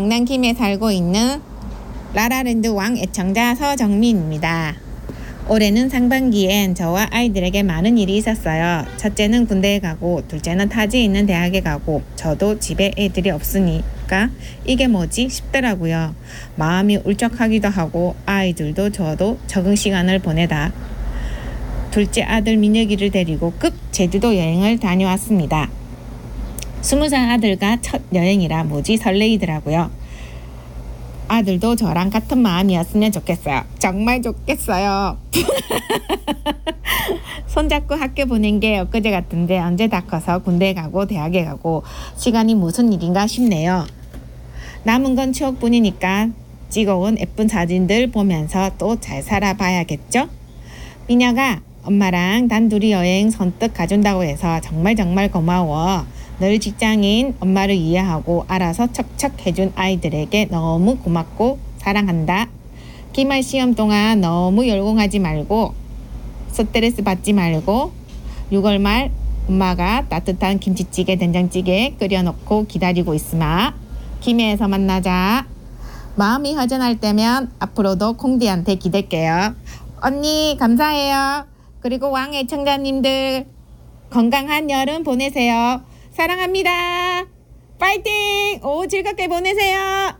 경남 김해에 살고 있는 라라랜드 왕 애청자 서정민입니다. 올해는 상반기엔 저와 아이들에게 많은 일이 있었어요. 첫째는 군대에 가고, 둘째는 타지에 있는 대학에 가고, 저도 집에 애들이 없으니까 이게 뭐지 싶더라고요. 마음이 울적하기도 하고 아이들도 저도 적응 시간을 보내다 둘째 아들 민혁이를 데리고 급 제주도 여행을 다녀왔습니다. 20살 아들과 첫 여행이라 무지 설레이더라고요. 아들도 저랑 같은 마음이었으면 좋겠어요. 정말 좋겠어요. 손잡고 학교 보낸 게 엊그제 같은데 언제 다 커서 군대에 가고 대학에 가고 시간이 무슨 일인가 싶네요. 남은 건 추억뿐이니까 찍어온 예쁜 사진들 보면서 또 잘 살아봐야겠죠? 민혁아, 엄마랑 단둘이 여행 선뜻 가준다고 해서 정말 고마워. 늘 직장인 엄마를 이해하고 알아서 척척 해준 아이들에게 너무 고맙고 사랑한다. 기말 시험 동안 너무 열공하지 말고 스트레스 받지 말고 6월 말 엄마가 따뜻한 김치찌개 된장찌개 끓여놓고 기다리고 있으마. 김해에서 만나자. 마음이 허전할 때면 앞으로도 콩디한테 기댈게요. 언니 감사해요. 그리고 왕 애청자님들 건강한 여름 보내세요. 사랑합니다. 파이팅! 오, 즐겁게 보내세요.